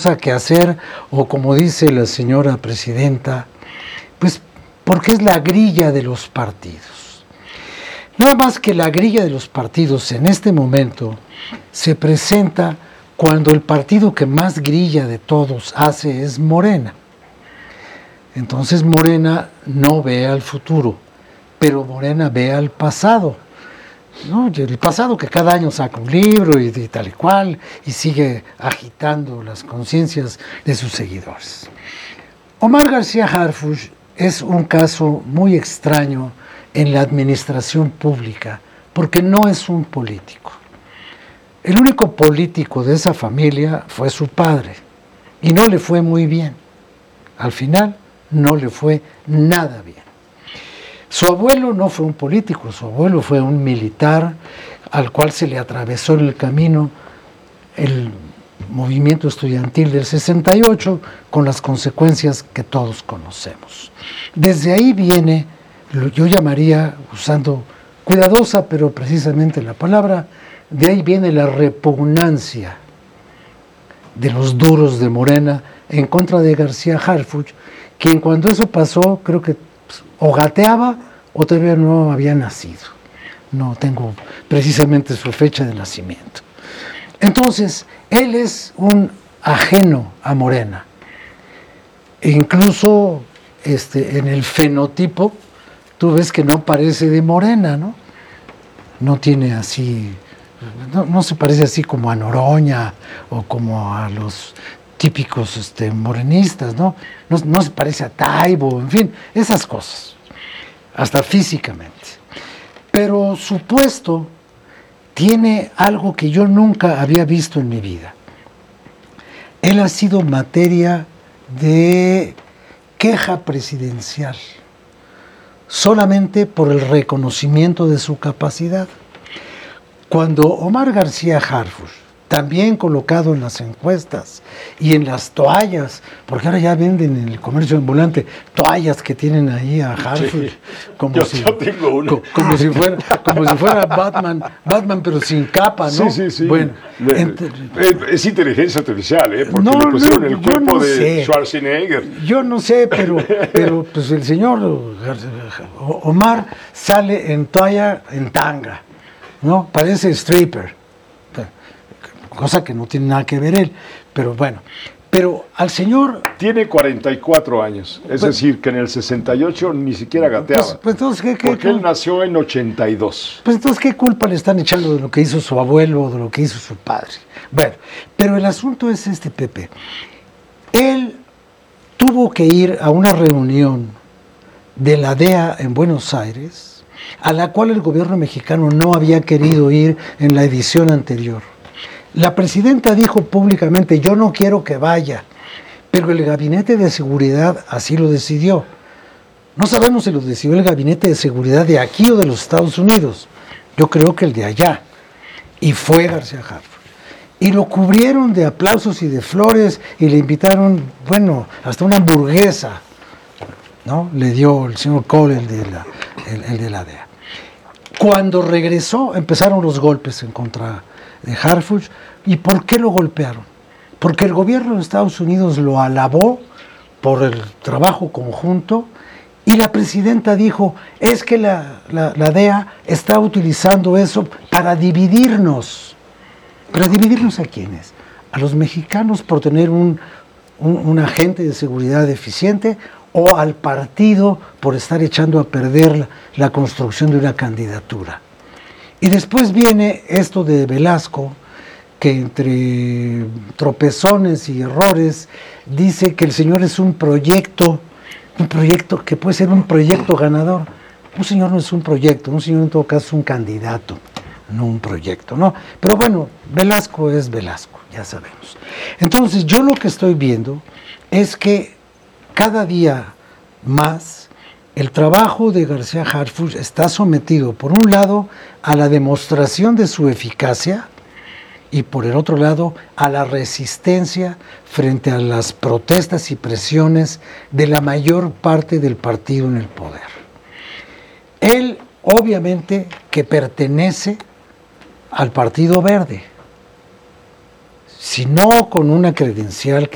cosa que hacer, o como dice la señora presidenta, pues porque es la grilla de los partidos. Nada más que la grilla de los partidos en este momento se presenta cuando el partido que más grilla de todos hace es Morena. Entonces Morena no ve al futuro, pero Morena ve al pasado, ¿no? El pasado que cada año saca un libro y tal y cual, y sigue agitando las conciencias de sus seguidores. Omar García Harfuch es un caso muy extraño en la administración pública, porque no es un político. El único político de esa familia fue su padre, y no le fue muy bien. Al final, no le fue nada bien. Su abuelo no fue un político, su abuelo fue un militar al cual se le atravesó en el camino el movimiento estudiantil del 68 con las consecuencias que todos conocemos. Desde ahí viene, yo llamaría, usando cuidadosa pero precisamente la palabra, de ahí viene la repugnancia de los duros de Morena en contra de García Harfuch, quien cuando eso pasó creo que o gateaba o todavía no había nacido. No tengo precisamente su fecha de nacimiento. Entonces, él es un ajeno a Morena. E incluso en el fenotipo, tú ves que no parece de Morena, ¿no? No tiene así, no se parece así como a Noroña o como a los típicos morenistas, ¿no? No se parece a Taibo, en fin, esas cosas, hasta físicamente. Pero su puesto tiene algo que yo nunca había visto en mi vida. Él ha sido materia de queja presidencial, solamente por el reconocimiento de su capacidad. Cuando Omar García Harfuch, también colocado en las encuestas y en las toallas, porque ahora ya venden en el comercio ambulante toallas que tienen ahí a Harfuch, como como si fuera Batman pero sin capa, ¿no? Sí. Bueno, es inteligencia artificial, porque le pusieron el cuerpo de Schwarzenegger. Yo no sé, pero pues el señor Omar sale en toalla, en tanga, ¿no? Parece stripper. Cosa que no tiene nada que ver él, pero bueno. Pero al señor... Tiene 44 años, es decir, que en el 68 ni siquiera gateaba. Pues entonces, porque él nació en 82. Pues entonces, ¿qué culpa le están echando de lo que hizo su abuelo o de lo que hizo su padre? Bueno, pero el asunto es Pepe. Él tuvo que ir a una reunión de la DEA en Buenos Aires, a la cual el gobierno mexicano no había querido ir en la edición anterior. La presidenta dijo públicamente, yo no quiero que vaya, pero el gabinete de seguridad así lo decidió. No sabemos si lo decidió el gabinete de seguridad de aquí o de los Estados Unidos. Yo creo que el de allá. Y fue García Harfuch. Y lo cubrieron de aplausos y de flores y le invitaron, bueno, hasta una hamburguesa, ¿no? Le dio el señor Cole, el de la DEA. Cuando regresó, empezaron los golpes en contra de Harfuch. ¿Y por qué lo golpearon? Porque el gobierno de Estados Unidos lo alabó por el trabajo conjunto y la presidenta dijo, es que la DEA está utilizando eso para dividirnos. ¿Para dividirnos a quiénes? A los mexicanos por tener un agente de seguridad eficiente o al partido por estar echando a perder la construcción de una candidatura. Y después viene esto de Velasco, que entre tropezones y errores dice que el señor es un proyecto que puede ser un proyecto ganador. Un señor no es un proyecto, un señor en todo caso es un candidato, no un proyecto, ¿no? Pero bueno, Velasco es Velasco, ya sabemos. Entonces yo lo que estoy viendo es que cada día más el trabajo de García Harfuch está sometido, por un lado, a la demostración de su eficacia y, por el otro lado, a la resistencia frente a las protestas y presiones de la mayor parte del partido en el poder. Él, obviamente, que pertenece al Partido Verde, si no con una credencial